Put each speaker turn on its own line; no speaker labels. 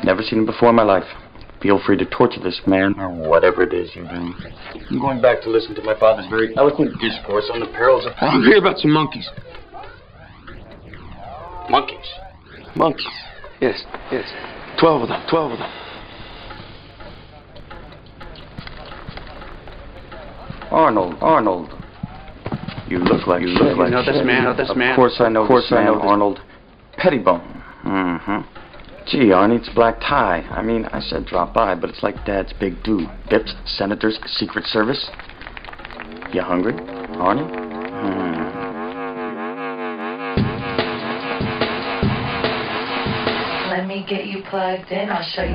Never seen him before in my life. Feel free to torture this man, or whatever it is you do. I'm going back to listen to my father's very eloquent discourse on the perils of...
I want to hear about some monkeys.
Monkeys?
Monkeys. Yes, yes. 12 of them, 12 of them.
Arnold. You look like
You know this man?
Of course I know this man, Arnold. Pettibone. Mm-hmm. Gee, Arnie, it's black tie. I mean, I said drop by, but it's like Dad's big do. Bips, senators, Secret Service. You hungry, Arnie?
Let me get you plugged in. I'll show you.